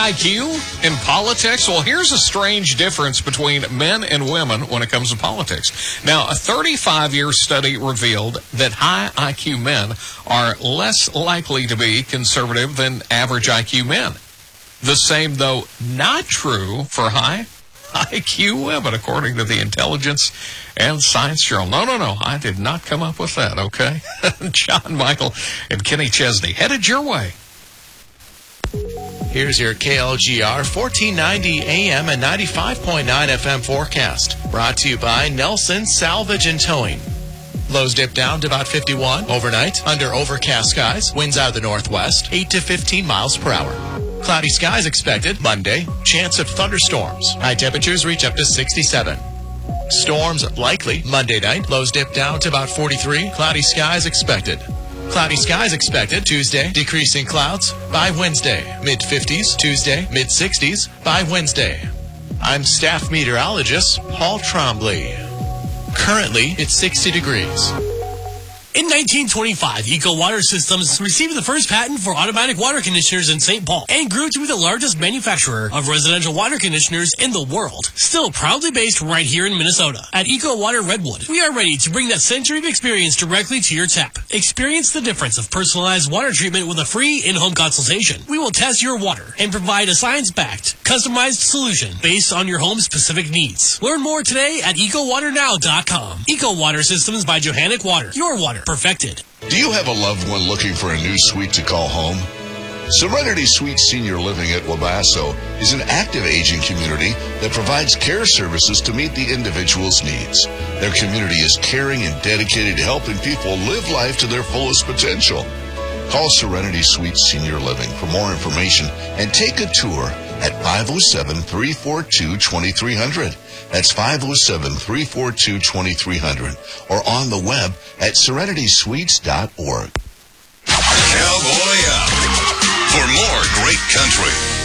IQ in politics? Well, here's a strange difference between men and women when it comes to politics. Now, a 35-year study revealed that high IQ men are less likely to be conservative than average IQ men. The same, though, not true for high IQ women, according to the Intelligence and Science Journal. No, I did not come up with that, okay? John Michael and Kenny Chesney headed your way. Here's your KLGR 1490 AM and 95.9 FM forecast. Brought to you by Nelson Salvage and Towing. Lows dip down to about 51 overnight under overcast skies. Winds out of the northwest, 8 to 15 miles per hour. Cloudy skies expected Monday. Chance of thunderstorms. High temperatures reach up to 67. Storms likely Monday night. Lows dip down to about 43. Cloudy skies expected. Cloudy skies expected Tuesday. Decreasing clouds by Wednesday. Mid-50s Tuesday. Mid-60s by Wednesday. I'm staff meteorologist Paul Trombley. Currently, it's 60 degrees. In 1925, Eco Water Systems received the first patent for automatic water conditioners in St. Paul and grew to be the largest manufacturer of residential water conditioners in the world. Still proudly based right here in Minnesota. At Eco Water Redwood, we are ready to bring that century of experience directly to your tap. Experience the difference of personalized water treatment with a free in-home consultation. We will test your water and provide a science-backed, customized solution based on your home's specific needs. Learn more today at EcoWaterNow.com. Eco Water Systems by Johannic Water. Your water perfected. Do you have a loved one looking for a new suite to call home? Serenity Suite Senior Living at Wabasso is an active aging community that provides care services to meet the individual's needs. Their community is caring and dedicated to helping people live life to their fullest potential. Call Serenity Suite Senior Living for more information and take a tour at 507-342-2300. That's 507-342-2300 or on the web at serenitysweets.org. Cowboy up for more great country.